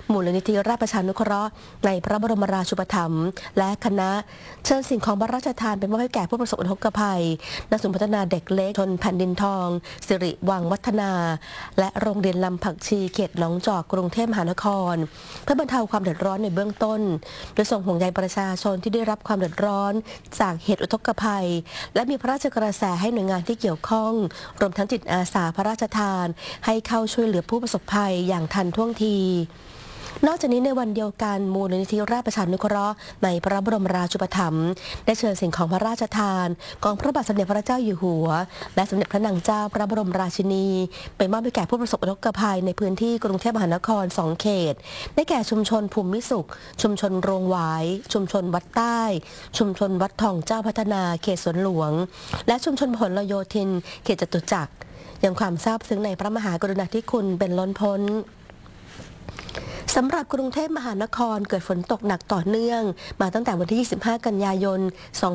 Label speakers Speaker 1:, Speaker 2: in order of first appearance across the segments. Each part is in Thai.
Speaker 1: มูลนิธิราชประชานุเคราะห์ในพระบรมราชูปถัมภ์และคณะเชิญสิ่งของพระราชทานเป็นมอบให้แก่ผู้ประสบอุทกภัยณศูนย์พัฒนาเด็กเล็กชนแผ่นดินทองสิริวังวัฒนาและโรงเรียนลำผักชีเขตหนองจอกกรุงเทพมหานครเพื่อบรรเทาความเดือดร้อนในเบื้องต้นโดยส่งห่วงใยประชาชนที่ได้รับความเดือดร้อนจากเหตุอุทกภัยและมีพระราชกระแสให้หน่วยงานที่เกี่ยวข้องรวมทั้งจิตอาสาพระราชทานให้เข้าช่วยเหลือผู้ประสบภัยอย่างทันท่วงทีนอกจากนี้ในวันเดียวกันมูลนิธิราชประชานุเคราะห์ในพระบรมราชูปถัมภ์ได้เชิญสิ่งของพระราชทานของพระบาทสมเด็จพระเจ้าอยู่หัวและสมเด็จพระนางเจ้าพระบรมราชินีไปมอบให้แก่ผู้ประสบอุทกภัยในพื้นที่กรุงเทพมหานคร2เขตได้แก่ชุมชนภูมิสุขชุมชนโรงหวายชุมชนวัดใต้ชุมชนวัดทองเจ้าพัฒนาเขตสวนหลวงและชุมชนพหลโยธินเขตจตุจักรยังความซาบซึ้งในพระมหากรุณาธิคุณเป็นล้นพ้นสำหรับกรุงเทพมหานครเกิดฝนตกหนักต่อเนื่องมาตั้งแต่วันที่ 25 กันยายน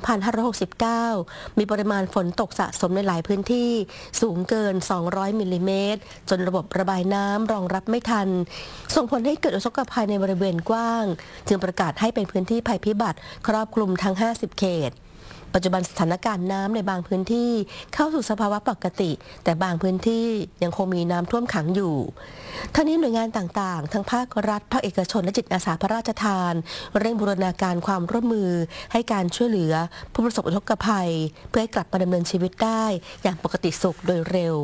Speaker 1: 2569 มีปริมาณฝนตกสะสมในหลายพื้นที่สูงเกิน 200 มิลลิเมตรจนระบบระบายน้ำรองรับไม่ทันส่งผลให้เกิดอุทกภัยในบริเวณกว้างจึงประกาศให้เป็นพื้นที่ภัยพิบัติครอบคลุมทั้ง 50 เขตปัจจุบันสถานการณ์น้ำในบางพื้นที่เข้าสู่สภาวะปกติแต่บางพื้นที่ยังคงมีน้ำท่วมขังอยู่ทั้งนี้หน่วยงานต่างๆทั้งภาครัฐภาคเอกชนและจิตอาสาพระราชทานเร่งบูรณาการความร่วมมือให้การช่วยเหลือผู้ประสบอุทกภัยเพื่อให้กลับมาดำเนินชีวิตได้อย่างปกติสุขโดยเร็ว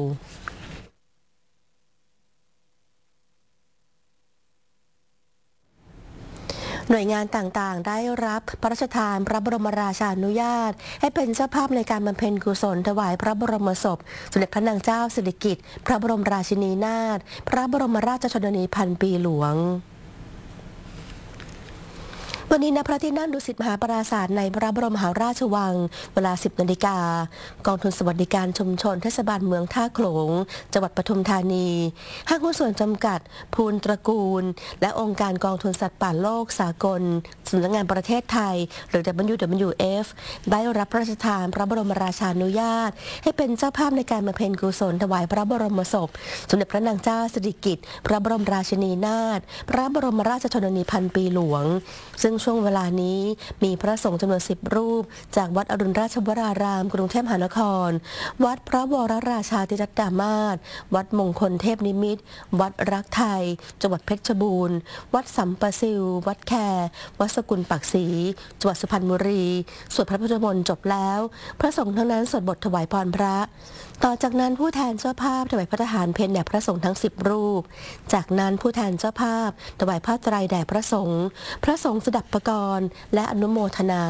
Speaker 1: หน่วยงานต่างๆได้รับพระราชทานพระบรมราชานุญาตให้เป็นเจ้าภาพในการบำเพ็ญกุศลถวายพระบรมศพสมเด็จพระนางเจ้าสิริกิติ์พระบรมราชินีนาถพระบรมราชชนนีพันปีหลวงวันนี้ณพระที่นั่งดุสิตมหาปราสาทในพระบรมมหาราชวังเวลา 10 นาฬิกากองทุนสวัสดิการชุมชนเทศบาลเมืองท่าโขลงจังหวัดปทุมธานีห้างหุ้นส่วนจำกัดภูลตระกูลและองค์การกองทุนสัตว์ป่าโลกสากลสำนักงานประเทศไทยหรือ WWF ได้รับพระราชทานพระบรมราชานุญาตให้เป็นเจ้าภาพในการบำเพ็ญกุศลถวายพระบรมศพสมเด็จพระนางเจ้าสิริกิติ์พระบรมราชินีนาถพระบรมราชชนนีพันปีหลวงซึ่งช่วงเวลานี้มีพระสงฆ์จำนวน10 รูปจากวัดอรุณราชวรารามกรุงเทพมหานครวัดพระวรราชาธิรัตดามาศวัดมงคลเทพนิมิตรวัดรักไทยจังหวัดเพชรบูรณ์วัดสัมปะซิววัดแควัดสกุลปักศรีจังหวัดสุพรรณบุรีสวดพระพุทธมนต์จบแล้วพระสงฆ์ทั้งนั้นสวดบทถวายพรพระต่อจากนั้นผู้แทนเจ้าภาพถวายพระทหารเพลแด่พระสงฆ์ทั้ง10 รูปจากนั้นผู้แทนเจ้าภาพถวายผ้าไตรแด่พระสงฆ์สดับปกรณ์และอนุโมทนา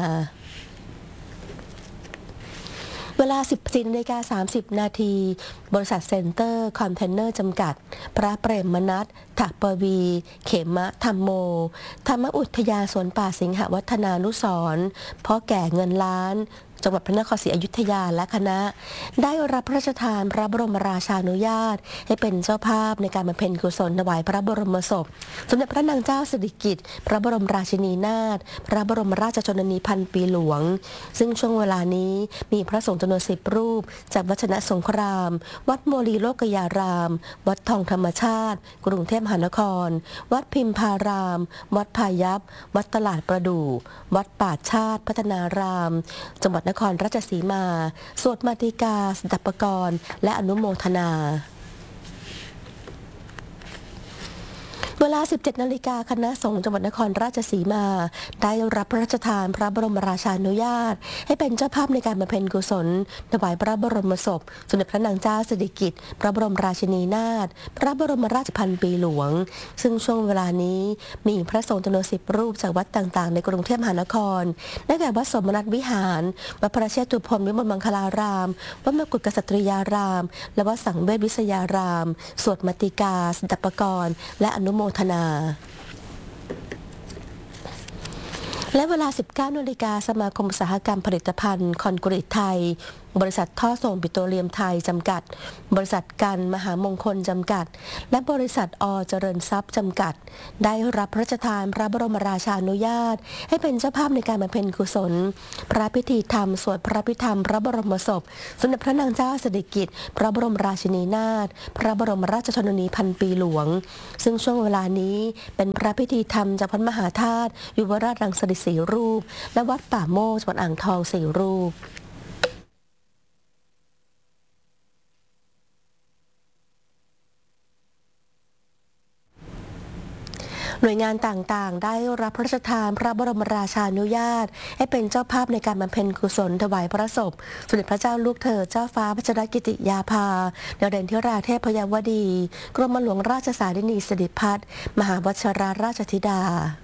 Speaker 1: เวลา 14:30 นาทีบริษัทเซ็นเตอร์คอนเทนเนอร์จำกัดพระเปรมนัส ถปวีเขมะธรรมโมธรรมอุทยานสวนป่าสิงหวัฒนานุสรณ์พ่อแก่เงินล้านจังหวัดพระนครศรีอยุธยาและคณะได้รับพระราชทานพระบรมราชานุญาตให้เป็นเจ้าภาพในการบำเพ็ญกุศลถวายพระบรมศพสมเด็จพระนางเจ้าสิริกิติ์พระบรมราชินีนาถพระบรมราชชนนีพันปีหลวงซึ่งช่วงเวลานี้มีพระสงฆ์จำนวน10 รูปจากวัดชนะสงครามวัดโมลีโลกยารามวัดทองธรรมชาติกรุงเทพมหานครวัดพิมพารามวัดพายัพวัดตลาดประดู่วัดป่าชาติพัฒนารามจังหวัดนครราชสีมาสวดมาติกาสดับปกรณ์และอนุโมทนาเวลา 17 นาฬิกาคณะสงฆ์จังหวัดนครราชสีมาได้รับพระราชทานพระบรมราชานุญาตให้เป็นเจ้าภาพในการบำเพ็ญกุศลถวายพระบรมศพสมเด็จพระนางเจ้าสิริกิติ์พระบรมราชินีนาถพระบรมราชพันปีหลวงซึ่งช่วงเวลานี้มีพระสงฆ์จำนวน10 รูปจากวัดต่างๆในกรุงเทพมหานครได้แก่วัดสมณัฐวิหารวัดพระเชตุพนวิมลมังคลารามวัดมกุฏกษัตริยารามและวัดสังเวชวิทยารามสวดมาติกาสดับปกรณ์และอนุโมทนาและเวลา 19 นาฬิกาสมาคมอุตสาหกรรมผลิตภัณฑ์คอนกรีตไทยบริษัทท่อส่งปิโตรเลียมไทยจำกัดบริษัทกันมหามงคลจำกัดและบริษัทอ.เจริญทรัพย์จำกัดได้รับพระราชทานพระบรมราชานุญาตให้เป็นเจ้าภาพในการบำเพ็ญกุศลพระพิธีธรรมสวดพระพิธรรมพระบรมศพสมเด็จพระนางเจ้าสิริกิติ์พระบรมราชินีนาถพระบรมราชชนนีพันปีหลวงซึ่งช่วงเวลานี้เป็นพระพิธีธรรมจากวัดมหาธาตุยุวราชรังสิต4 รูปและวัดป่าโมกจังหวัดอ่างทอง4 รูปหน่วยงานต่างๆได้รับพระราชทานพระบรมราชานุญาตให้เป็นเจ้าภาพในการบำเพ็ญกุศลถวายพระศพสมเด็จพระเจ้าลูกเธอเจ้าฟ้าพัชรกิติยาภานเรนทิราเทพยวดีกรมหลวงราชสารินีสิริพัฒน์มหาวชิราราชธิดา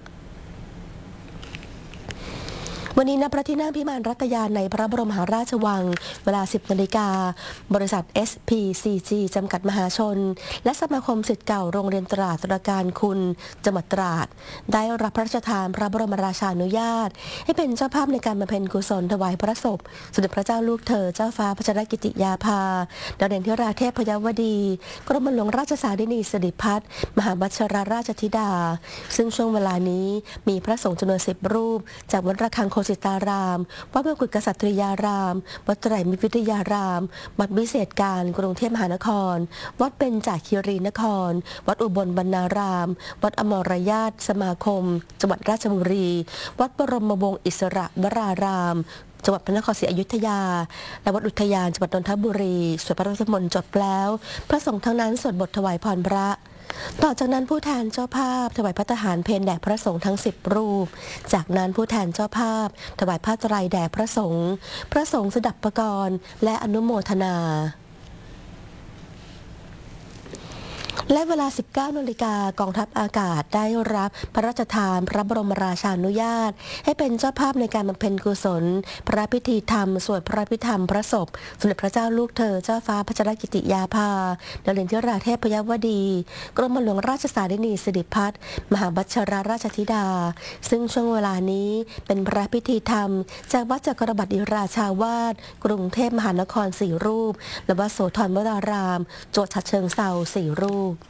Speaker 1: วันนี้ณพระที่นั่งพิมานรัตยาในพระบรมมหาราชวังเวลา 10 นาฬิกาบริษัท SPCG จำกัดมหาชนและสมาคมศิษย์เก่าโรงเรียนตราดตระการคุณจังหวัดตราดได้รับพระราชทานพระบรมราชานุญาตให้เป็นเจ้าภาพในการบำเพ็ญกุศลถวายพระศพสมเด็จพระเจ้าลูกเธอเจ้าฟ้าพัชรกิติยาภานเรนทิราเทพยวดีกรมหลวงราชสารินีสิริพัฒน์มหาวชิราราชธิดาซึ่งช่วงเวลานี้มีพระสงฆ์จำนวน10 รูปจากวัดระฆังโคสิตารามวัดมกุฎกษัตริยารามวัดไตรมิตรวิทยารามวัดวิเศษการกรุงเทพมหานครวัดเบญจคีรีนครวัดอุบลบรรณารามวัดอมรญาติสมาคมจังหวัดราชบุรีวัดบรมวงศ์อิสระวรารามจังหวัดพระนครศรีอยุธยาและวัดอุทยานจังหวัดนนทบุรีสวดพระพุทธมนต์จบแล้วพระสงฆ์ทั้งนั้นสวดบทถวายพรพระต่อจากนั้นผู้แทนเจ้าภาพถวายพระทหารเพลแด่พระสงฆ์ทั้ง10 รูปจากนั้นผู้แทนเจ้าภาพถวายผ้าไตรแด่พระสงฆ์สดับปกรณ์และอนุโมทนาและเวลา 19 นาฬิกากองทัพอากาศได้รับพระราชทานพระบรมราชานุญาตให้เป็นเจ้าภาพในการบำเพ็ญกุศลพระพิธีธรรมสวดพระพิธรรมพระศพสมเด็จพระเจ้าลูกเธอเจ้าฟ้าพัชรกิติยาภานเรนทิราเทพยวดีกรมหลวงราชสารินีสิริพัฒน์มหาวชิราราชธิดาซึ่งช่วงเวลานี้เป็นพระพิธีธรรมจากวัดจักรบดิราชาวาสกรุงเทพมหานคร4 รูปและวัดโสธรวรารามจังหวัดฉะเชิงเทรา4 รูป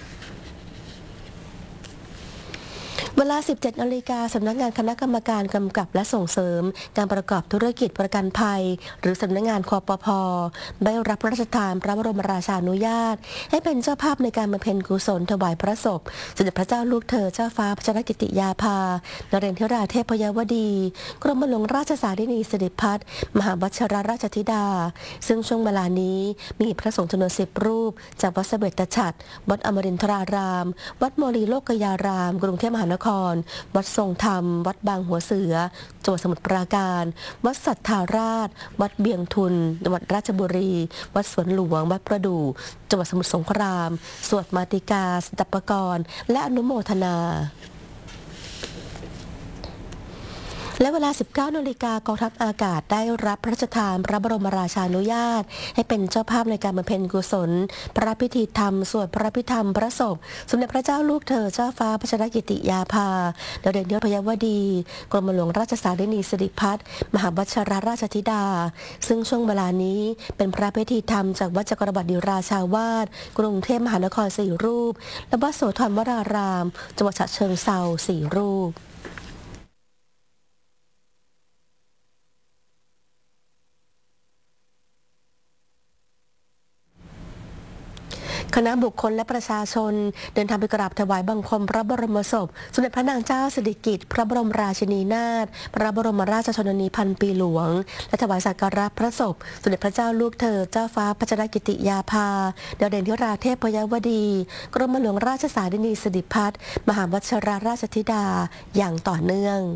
Speaker 1: เวลา 17 นาฬิกาสำนักงานคณะกรรมการกำกับและส่งเสริมการประกอบธุรกิจประกันภัยหรือสำนักงานคปภ.ได้รับพระราชทานพระบรมราชานุญาตให้เป็นเจ้าภาพในการบำเพ็ญกุศลถวายพระศพสมเด็จพระเจ้าลูกเธอเจ้าฟ้าพัชรกิติยาภานเรนทิราเทพยวดีกรมหลวงราชสารินีสิริพัฒน์มหาวชิราราชธิดาซึ่งช่วงเวลานี้มีพระสงฆ์จำนวน10 รูปจากวัดเสบ็จตฉัตรวัดอมรินทรารามวัดโมลีโลกยารามกรุงเทพมหานครวัดทรงธรรมวัดบางหัวเสือจังหวัดสมุทรปราการวัดสัทธาราชวัดเบียงทุนจังหวัดราชบุรีวัดสวนหลวงวัดประดู่จังหวัดสมุทรสงครามสวดมาติกาสดับปกรณ์และอนุโมทนาและเวลา 19 นาฬิกากองทัพอากาศได้รับพระราชทานพระบรมราชานุญาตให้เป็นเจ้าภาพในการบำเพ็ญกุศลพระพิธีธรรมสวดพระพิธรรมพระศพสมเด็จพระเจ้าลูกเธอเจ้าฟ้าพัชรกิติยาภานเรนทิราเทพยวดีกรมหลวงราชสารินีสิริพัฒน์มหาวชิราราชธิดาซึ่งช่วงเวลานี้เป็นพระพิธีธรรมจากวัดจักรบดิราชาวาสกรุงเทพมหานคร4 รูปและวัดโสธรวรารามจังหวัดฉะเชิงเทรา4 รูปคณะบุคคลและประชาชนเดินทางไปกราบถวายบังคมพระบรมศพสมเด็จพระนางเจ้าสิริกิติ์พระบรมราชินีนาถพระบรมราชชนนีพันปีหลวงและถวายสักการะพระศพสมเด็จพระเจ้าลูกเธอเจ้าฟ้าพัชรกิติยาภาเรนทิราเทพยวดีกรมหลวงราชสารินีสิริพัฒน์มหาวชิราราชธิดาอย่างต่อเนื่อง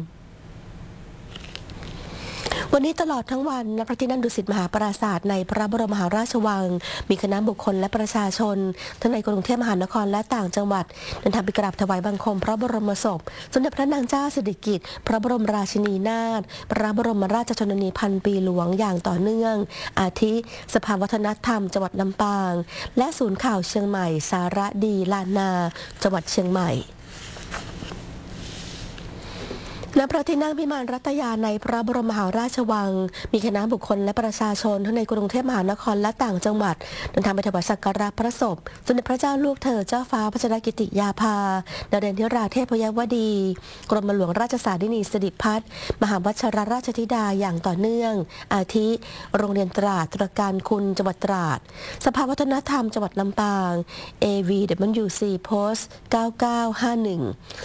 Speaker 1: วันนี้ตลอดทั้งวันณพระที่นั่งดุสิตมหาปราสาทในพระบรมมหาราชวังมีคณะบุคคลและประชาชนทั้งในกรุงเทพมหานครและต่างจังหวัดเดินทางไปกราบถวายบังคมพระบรมศพสมเด็จพระนางเจ้าสิริกิติ์พระบรมราชินีนาถพระบรมราชชนนีพันปีหลวงอย่างต่อเนื่องอาทิสภาวัฒนธรรมจังหวัดลำปางและศูนย์ข่าวเชียงใหม่สาระดีลานนาจังหวัดเชียงใหม่ณพระที่นั่งพิมานรัตยาในพระบรมมหาราชวังมีคณะบุคคลและประชาชนทั้งในกรุงเทพมหานครและต่างจังหวัดเดินทางไปถวายสักการะพระศพสมเด็จพระเจ้าลูกเธอเจ้าฟ้าพัชรกิติยาภานเรนทิราเทพยวดีกรมหลวงราชสารินีสิริพัฒน์มหาวัชรราชธิดาอย่างต่อเนื่องอาทิโรงเรียนตราดตระการคุณจังหวัดตราดสภาวัฒนธรรมจังหวัดลำปาง AVWC Post 9951